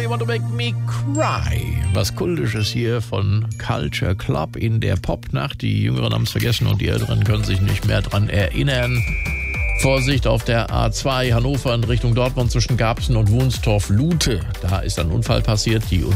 You Want to Make Me Cry. Was Kultisches hier von Culture Club in der Popnacht. Die Jüngeren haben es vergessen und die Älteren können sich nicht mehr dran erinnern. Vorsicht auf der A2 Hannover in Richtung Dortmund zwischen Garbsen und Wunstorf-Lute. Da ist ein Unfall passiert. Die